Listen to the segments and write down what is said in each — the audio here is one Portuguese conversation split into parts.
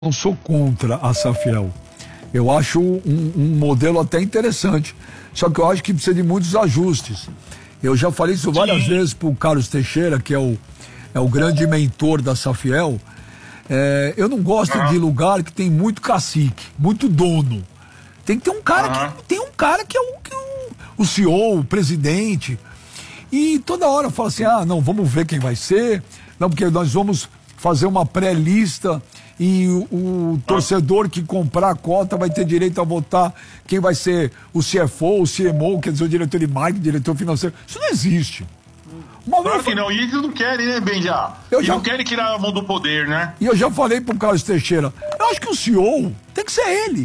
não sou contra a Safiel. Eu acho um modelo até interessante. Só que eu acho que precisa de muitos ajustes. Eu já falei isso várias vezes pro Carlos Teixeira, que é o grande mentor da Safiel. Eu não gosto de lugar que tem muito cacique, muito dono. Tem que ter um cara que é o CEO, o presidente. E toda hora fala assim, não, vamos ver quem vai ser. Não, porque nós vamos fazer uma pré-lista e o torcedor que comprar a cota vai ter direito a votar quem vai ser o CFO, o CMO, quer dizer, o diretor de marketing, diretor financeiro. Isso não existe. Claro que não, e eles não querem, né, Benja? Eles não querem tirar a mão do poder, né? E eu já falei pro Carlos Teixeira, eu acho que o CEO tem que ser ele.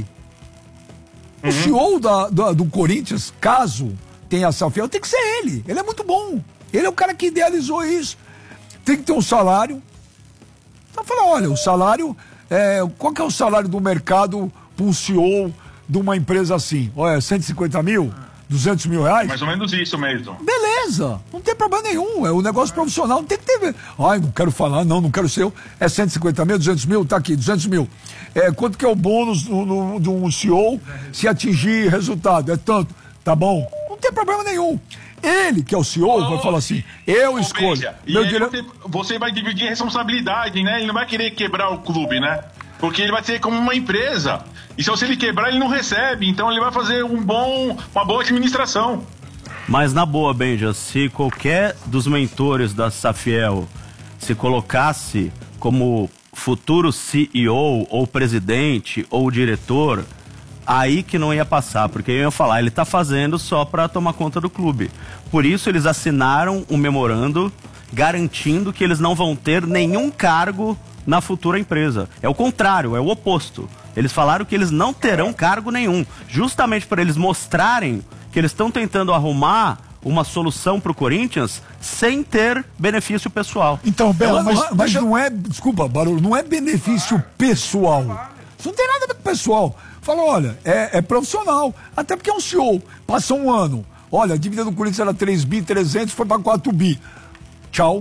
O CEO do Corinthians, caso tenha a Safiel, tem que ser ele. Ele é muito bom. Ele é o cara que idealizou isso. Tem que ter um salário. Então fala, olha, o salário, qual que é o salário do mercado para um CEO de uma empresa assim? Olha, 150 mil? 200 mil reais? Mais ou menos isso mesmo. Beleza, não tem problema nenhum, é um negócio profissional, não tem que ter... não quero falar, não quero ser eu, 150 mil, 200 mil, tá aqui, 200 mil. Quanto que é o bônus de um CEO se atingir resultado? É tanto, tá bom? Não tem problema nenhum. Ele, que é o CEO, vai falar assim, eu escolho. Você vai dividir a responsabilidade, né? Ele não vai querer quebrar o clube, né? Porque ele vai ser como uma empresa. E se ele quebrar, ele não recebe. Então ele vai fazer uma boa administração. Mas na boa, Benja, se qualquer dos mentores da Safiel se colocasse como futuro CEO, ou presidente, ou diretor, aí que não ia passar, porque eu ia falar, ele tá fazendo só para tomar conta do clube. Por isso eles assinaram um memorando garantindo que eles não vão ter nenhum cargo na futura empresa. É o contrário, é o oposto. Eles falaram que eles não terão cargo nenhum, justamente para eles mostrarem que eles estão tentando arrumar uma solução para o Corinthians sem ter benefício pessoal. Então, Bela, mas não é, desculpa, Barulho, não é benefício pessoal. Isso não tem nada a ver com pessoal. Fala, olha, é profissional, até porque é um CEO, passa um ano. Olha, a dívida do Corinthians era 3.300, foi para 4 bi. Tchau.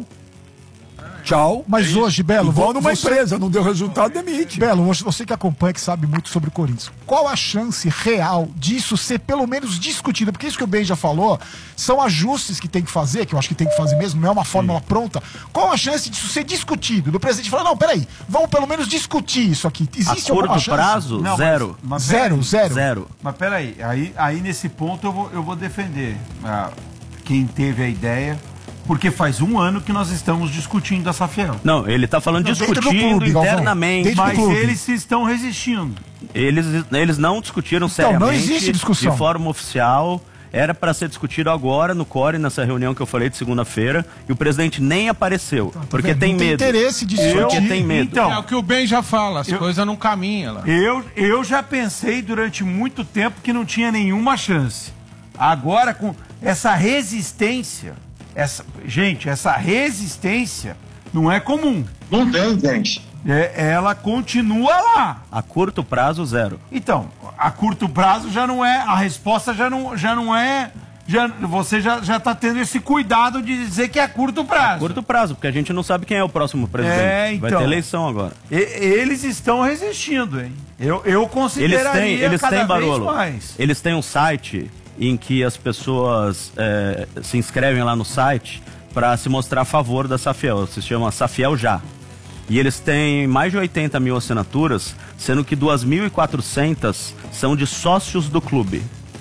Mas hoje, Belo, igual numa empresa, não deu resultado, demite. Belo, você que acompanha, que sabe muito sobre o Corinthians, qual a chance real disso ser pelo menos discutido? Porque isso que o Ben já falou, são ajustes que tem que fazer, que eu acho que tem que fazer mesmo, não é uma fórmula pronta. Qual a chance disso ser discutido? Do presidente falar, não, peraí, vamos pelo menos discutir isso aqui. Existe alguma chance? A curto prazo, não, zero. Mas zero. Mas peraí, aí nesse ponto eu vou defender quem teve a ideia. Porque faz um ano que nós estamos discutindo a Safiel. Não, ele está falando discutindo clube, internamente. Mas eles estão resistindo. Eles não discutiram seriamente. Não existe discussão. De forma oficial. Era para ser discutido agora no CORE, nessa reunião que eu falei de segunda-feira, e o presidente nem apareceu, porque tem medo. Tem interesse de discutir. Porque tem medo. Então, é o que o Ben já fala, as coisas não caminham lá. Eu já pensei durante muito tempo que não tinha nenhuma chance. Agora, com essa resistência... Essa resistência não é comum. Não tem, gente. Ela continua lá. A curto prazo, zero. Então, a curto prazo já não é, a resposta já não é, você já tá tendo esse cuidado de dizer que é a curto prazo. A curto prazo, porque a gente não sabe quem é o próximo presidente. Então, vai ter eleição agora. Eles estão resistindo, hein? Eu consideraria eles têm Barolo, mais. Eles têm um site em que as pessoas se inscrevem lá no site para se mostrar a favor da Safiel. Se chama Safiel Já. E eles têm mais de 80 mil assinaturas, sendo que 2.400 são de sócios do clube.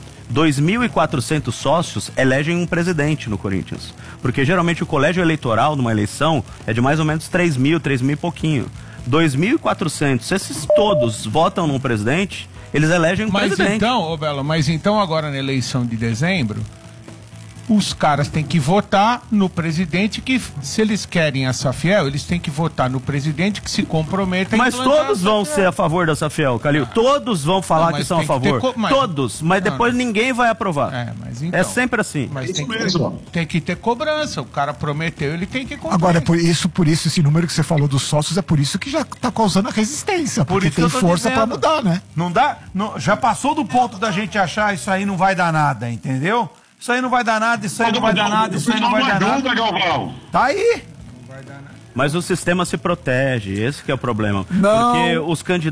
2.400 sócios elegem um presidente no Corinthians. Porque geralmente o colégio eleitoral numa eleição é de mais ou menos 3.000 e pouquinho. 2.400, se esses todos votam num presidente, eles elegem um presidente. Mas então agora na eleição de dezembro, os caras têm que votar no presidente que, se eles querem a Safiel, eles têm que votar no presidente que se comprometa. Mas todos vão ser a favor da Safiel, Calil. Todos vão falar que são a favor. Todos, mas depois ninguém vai aprovar. É sempre assim. Mas tem que ter cobrança. O cara prometeu, ele tem que cumprir. Agora, por isso, esse número que você falou dos sócios, é por isso que já tá causando a resistência. Porque tem força pra mudar, né? Não dá? Já passou do ponto da gente achar isso aí não vai dar nada, entendeu? Isso aí não vai dar nada, isso aí não vai dar nada, isso aí não vai dar nada. Galvão. Tá aí. Mas o sistema se protege, esse que é o problema. Não. Porque os candidatos